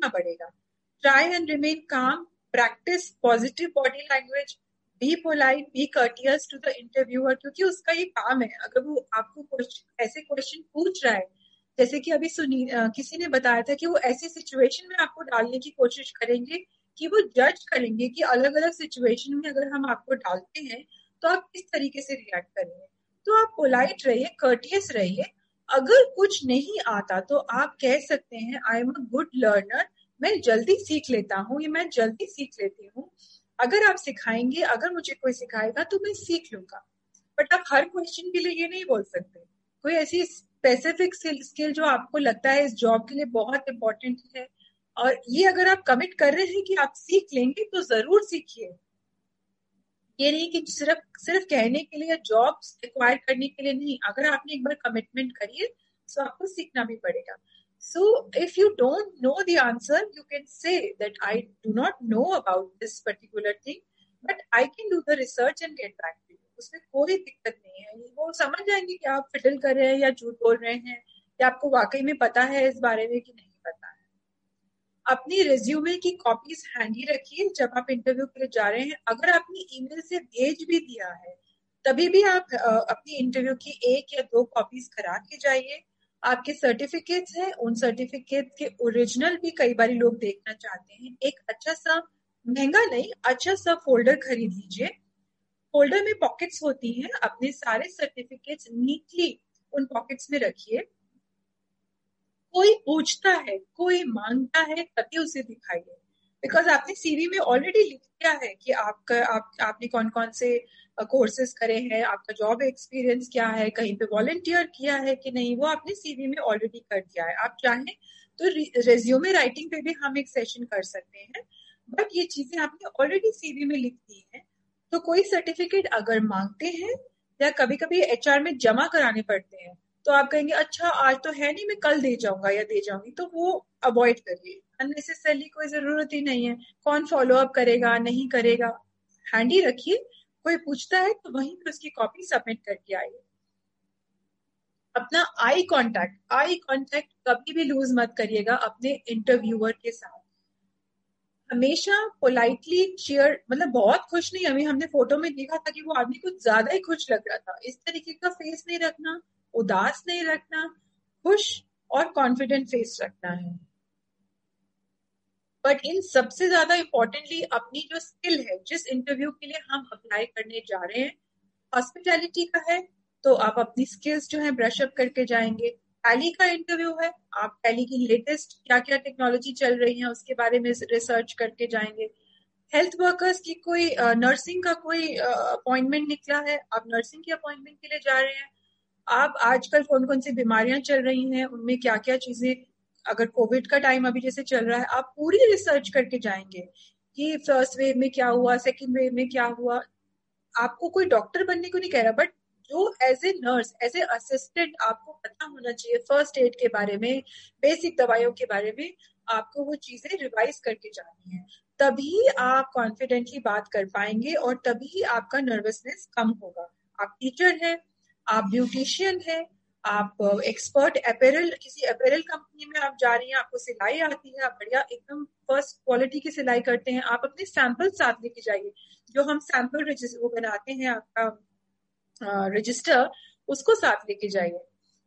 सीखना पड़ेगा। Try and remain काम, practice positive body language, be polite, B courteous to the interviewer, क्योंकि उसका ये काम है। अगर वो आपको ऐसे क्वेश्चन पूछ रहा है, जैसे कि अभी किसी ने बताया था कि वो ऐसी सिचुएशन में आपको डालने की कोशिश करेंगे कि वो जज करेंगे कि अलग अलग सिचुएशन में अगर हम आपको डालते हैं तो आप किस तरीके से रिएक्ट करेंगे। तो आप पोलाइट रहिए, कर्टियस रहिए। अगर कुछ नहीं आता तो आप कह सकते हैं I am a good learner, मैं जल्दी सीख लेता हूँ, या मैं जल्दी सीख लेती हूँ। अगर आप सिखाएंगे, अगर मुझे कोई सिखाएगा तो मैं सीख लूंगा। बट आप हर क्वेश्चन के लिए ये नहीं बोल सकते। कोई ऐसी स्पेसिफिक स्किल जो आपको लगता है इस जॉब के लिए बहुत इंपॉर्टेंट है, और ये अगर आप कमिट कर रहे हैं कि आप सीख लेंगे तो जरूर सीखिए। ये नहीं कि सिर्फ सिर्फ कहने के लिए, जॉब एक्वायर करने के लिए नहीं। अगर आपने एक बार कमिटमेंट करी है तो आपको सीखना भी पड़ेगा। So if you don't know the answer, you can say that I do not know about this particular thing, but I can do the research and get back to you. उसमें कोई दिक्कत नहीं है। वो समझ जाएंगे कि आप फिडल कर रहे हैं या झूठ बोल रहे हैं, या आपको वाकई में पता है इस बारे में कि नहीं पता है। अपनी रिज्यूमे की कॉपीज हैंडी रखिए जब आप इंटरव्यू के लिए जा रहे हैं। अगर आपने ईमेल से भेज भी दिया है तभी भी आप अपनी इंटरव्यू की 1 या 2 कॉपीज करा के जाइए। आपके सर्टिफिकेट्स हैं, उन सर्टिफिकेट के ओरिजिनल भी कई बार लोग देखना चाहते हैं। एक अच्छा सा, महंगा नहीं, अच्छा सा फोल्डर खरीद लीजिए। फोल्डर में पॉकेट्स होती हैं, अपने सारे सर्टिफिकेट्स नीटली उन पॉकेट्स में रखिए। कोई पूछता है, कोई मांगता है, तभी उसे दिखाइए। बिकॉज आपने सीवी में ऑलरेडी लिख दिया है कि आपने कौन कौन से कोर्सेज करे हैं, आपका जॉब एक्सपीरियंस क्या है, कहीं पे वॉलंटियर किया है कि नहीं, वो आपने सीवी में ऑलरेडी कर दिया है। आप चाहें तो रेज्यूमे राइटिंग पे भी हम एक सेशन कर सकते हैं, बट ये चीजें आपने ऑलरेडी सीवी में लिख दी है। तो कोई सर्टिफिकेट अगर मांगते हैं या कभी कभी एचआर में जमा कराने पड़ते हैं, तो आप कहेंगे अच्छा आज तो है नहीं, मैं कल दे जाऊंगा या दे जाऊंगी, तो वो अवॉइड करिए। अननेसेसरली कोई जरूरत ही नहीं है। कौन फॉलो अप करेगा, नहीं करेगा। हैंडी रखिए, कोई पूछता है तो वहीं पर उसकी कॉपी सबमिट करके आइए। अपना आई कांटेक्ट कभी भी लूज मत करिएगा अपने इंटरव्यूअर के साथ। हमेशा पोलाइटली चीयर, मतलब बहुत खुश नहीं, अभी हमने फोटो में देखा था कि वो आदमी कुछ ज्यादा ही खुश लग रहा था, इस तरीके का फेस नहीं रखना, उदास नहीं रखना, खुश और कॉन्फिडेंट फेस रखना है। बट इन सबसे ज्यादा इंपॉर्टेंटली अपनी जो स्किल है, जिस इंटरव्यू के लिए हम अप्लाई करने जा रहे हैं, हॉस्पिटैलिटी का है, तो आप अपनी स्किल्स जो है ब्रश अप करके जाएंगे। टैली का इंटरव्यू है, आप टैली की लेटेस्ट क्या क्या टेक्नोलॉजी चल रही है उसके बारे में रिसर्च करके जाएंगे। हेल्थ वर्कर्स की कोई नर्सिंग का कोई अपॉइंटमेंट निकला है, आप नर्सिंग की अपॉइंटमेंट के लिए जा रहे हैं। आप आजकल कौन कौन सी बीमारियां चल रही हैं, उनमें क्या क्या चीजें, अगर कोविड का टाइम अभी जैसे चल रहा है, आप पूरी रिसर्च करके जाएंगे कि फर्स्ट वेव में क्या हुआ, सेकेंड वेव में क्या हुआ। आपको कोई डॉक्टर बनने को नहीं कह रहा, बट जो as a nurse, as a assistant आपको पता होना चाहिए फर्स्ट एड के बारे में, बेसिक दवाइयों के बारे में, आपको वो चीजें रिवाइज करके जानी है। तभी आप कॉन्फिडेंटली बात कर पाएंगे और तभी आपका नर्वसनेस कम होगा। आप टीचर हैं, आप ब्यूटिशियन हैं, आप एक्सपर्ट अपैरल, किसी अपैरल कंपनी में आप जा रही हैं, आपको सिलाई आती है, आप बढ़िया एकदम फर्स्ट क्वालिटी की सिलाई करते हैं, आप अपने सैंपल साथ लेके जाइए। जो हम सैंपल वो बनाते हैं आपका रजिस्टर, उसको साथ लेके जाइए।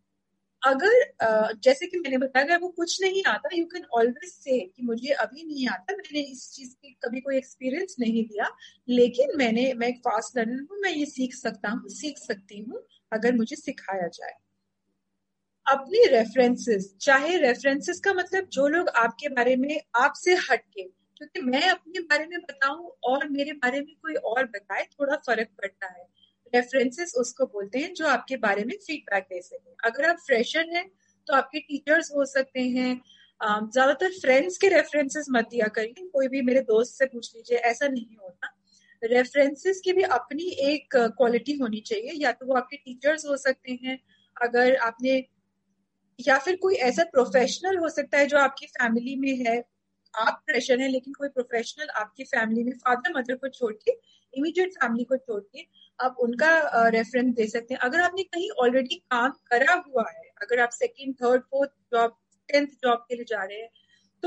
अगर जैसे कि मैंने बताया वो कुछ नहीं आता, यू कैन ऑलवेज से कि मुझे अभी नहीं आता, मैंने इस चीज की कभी कोई एक्सपीरियंस नहीं लिया, लेकिन मैं एक फास्ट लर्नर हूँ, मैं ये सीख सकता हूँ, सीख सकती हूँ अगर मुझे सिखाया जाए। अपनी रेफरेंसेस, चाहे रेफरेंसेस का मतलब जो लोग आपके बारे में आपसे हटके, क्योंकि मैं अपने बारे में बताऊं और मेरे बारे में कोई और बताए, थोड़ा फर्क पड़ता है। रेफरेंसेस उसको बोलते हैं जो आपके बारे में फीडबैक दे सके। अगर आप फ्रेशर हैं तो आपके टीचर्स हो सकते हैं। ज्यादातर फ्रेंड्स के रेफरेंसेस मत दिया करिए, कोई भी मेरे दोस्त से पूछ लीजिए, ऐसा नहीं होता। रेफरेंसेस की भी अपनी एक क्वालिटी होनी चाहिए, या तो वो आपके टीचर्स हो सकते हैं, अगर आपने, या फिर कोई ऐसा प्रोफेशनल हो सकता है जो आपकी फैमिली में है। आप फ्रेशर हैं लेकिन कोई प्रोफेशनल आपकी फैमिली में, फादर मदर को छोड़ के, इमीडिएट फैमिली को छोड़ के, आप उनका रेफरेंस दे सकते हैं। अगर आपने कहीं ऑलरेडी काम करा हुआ है, अगर आप second third fourth job 10th job के लिए जा रहे हैं,